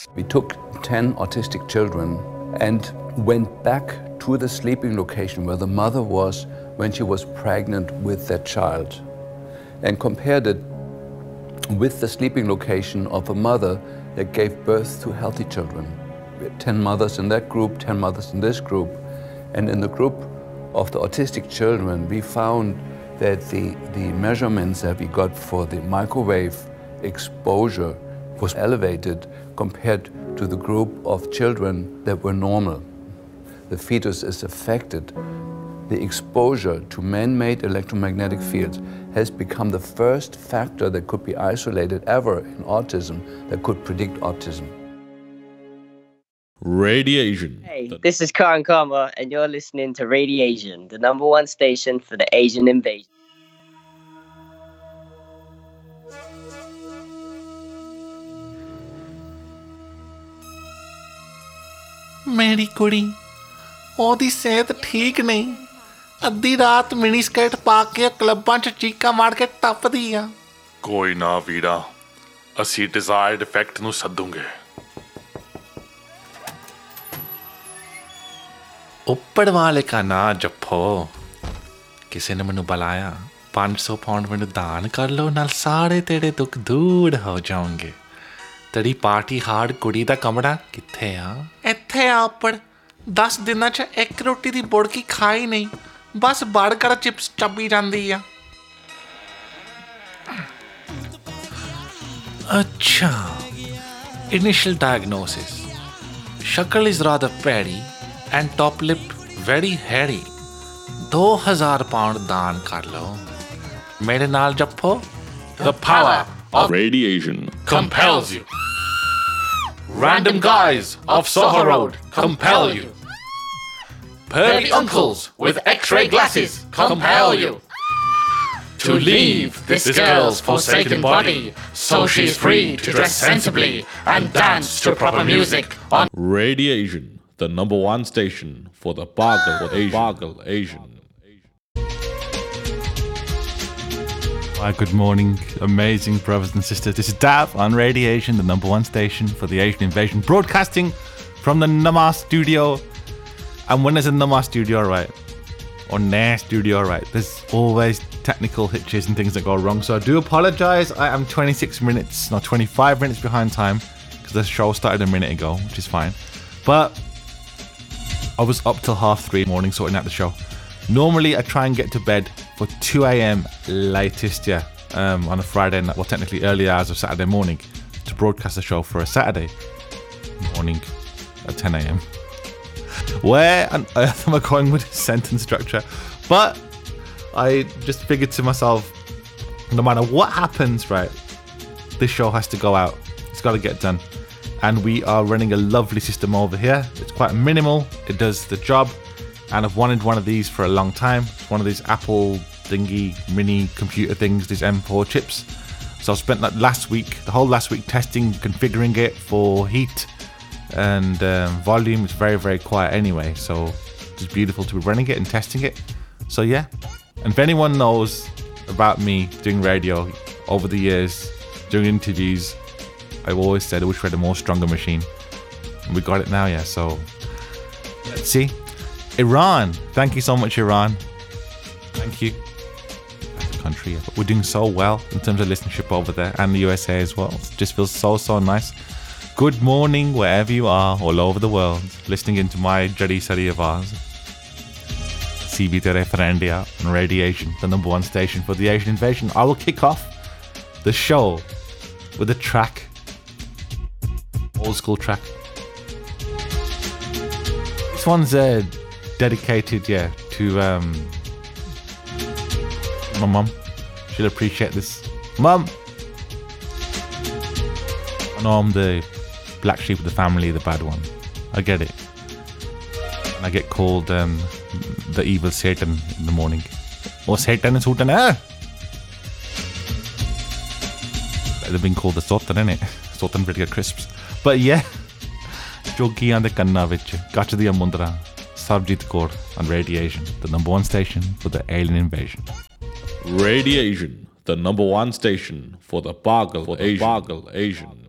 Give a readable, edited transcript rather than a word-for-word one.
We took 10 autistic children and went back to the sleeping location where the mother was when she was pregnant with that child and compared it with the sleeping location of a mother that gave birth to healthy children. We had 10 mothers in that group, 10 mothers in this group, and in the group of the autistic children, we found that the measurements that we got for the microwave exposure was elevated compared to the group of children that were normal. The fetus is affected. The exposure to man-made electromagnetic fields has become the first factor that could be isolated ever in autism that could predict autism. Radiation. Hey, this is Karan Karma, and you're listening to Radiation, the #1 station for the Asian invasion. ਮੇਰੀ ਕੁੜੀ ਉਹਦੀ ਸਿਹਤ ਠੀਕ ਨਹੀਂ ਅੱਧੀ ਰਾਤ mini skirt ਪਾ ਕੇ ਕਲੱਬਾਂ 'ਚ ਚੀਕਾਂ ਮਾਰ ਕੇ ਟੱਪਦੀ ਆ ਕੋਈ ਨਾ ਵੀਰਾ ਅਸੀਂ ਡਿਜ਼ਾਇਰਡ ਇਫੈਕਟ ਨੂੰ ਸੱਦੂਗੇ ਉੱਪਰ ਵਾਲੇ ਕਾ ਨਾ ਜੱਫੋ ਕਿਸੇ ਨੇ ਮੈਨੂੰ ਬੁਲਾਇਆ 500 ਪਾਉਂਡ ਮੈਨੂੰ ਦਾਨ ਕਰ ਲਓ ਨਾਲ ਸਾਰੇ ਤੇਰੇ ਦੁੱਖ ਦੂਰ ਹੋ ਜਾਣਗੇ ਤੇਰੀ ਪਾਰਟੀ ਹਾਰਡ ਕੁੜੀ ਦਾ ਕਮਰਾ ਕਿੱਥੇ ਆ ਇੱਥੇ ਆ ਉੱਪਰ 10 ਦਿਨਾਂ 'ਚ ਇੱਕ ਰੋਟੀ ਦੀ ਬੁੜਕੀ ਖਾਈ ਨਹੀਂ ਬਸ ਬਰਗਰ ਚਿਪਸ ਚੱਬੀ ਜਾਂਦੀ ਆ ਅੱਛਾ initial diagnosis shakal is rather petty and top lip very hairy 2000 pound ਦਾਨ ਕਰ ਲਓ ਮੇਰੇ ਨਾਲ ਜੱਫੋ The power of Radiation compels you. Random guys of Soho Road compel you. Pervy uncles with X-ray glasses compel you. To leave this girl's forsaken body so she's free to dress sensibly and dance to proper music on Radiation, the #1 station for the Bagal Asian. Hi, good morning, amazing brothers and sisters. This is Dav on Radiation, the #1 station for the Asian invasion, broadcasting from the Namar studio. And when there's a Namar studio, right, or Nair studio, right, there's always technical hitches and things that go wrong. So I do apologize. I am 25 minutes behind time because the show started a minute ago, which is fine. But I was up till 3:30 in the morning sorting out the show. Normally, I try and get to bed for 2 a.m. latest, on a Friday night, well, technically early hours of Saturday morning, to broadcast the show for a Saturday morning at 10 a.m. Where on earth am I going with this sentence structure? But I just figured to myself, no matter what happens, right, this show has to go out. It's got to get done. And we are running a lovely system over here. It's quite minimal. It does the job. And I've wanted one of these for a long time. It's one of these Apple dingy mini computer things, these M4 chips. So I spent the whole last week testing, configuring it for heat and volume. It's very, very quiet anyway. So it's just beautiful to be running it and testing it. So yeah. And if anyone knows about me doing radio over the years, doing interviews, I've always said I wish we had a more stronger machine. And we got it now, yeah. So let's see. Iran, thank you so much, Iran. Thank you. As a country, we're doing so well in terms of listenership over there, and the USA as well. It just feels so nice. Good morning, wherever you are, all over the world, listening into my Jari Sari Avaz. CB Tere Farandia on Radiation, the #1 station for the Asian invasion. I will kick off the show with a track, old school track. This one's dedicated, to my mum. She'll appreciate this. Mum! I know I'm the black sheep of the family, the bad one. I get it. And I get called the evil Satan in the morning. Oh, Satan is Satan, They've been called the Sotan, innit? Sotan Vidya crisps. But yeah, Jogiyan de Kanna vich, Gach diya Mundra. Sabjit Kaur on Radiation, the #1 station for the alien invasion. Radiation, the #1 station for the Bagal Asian.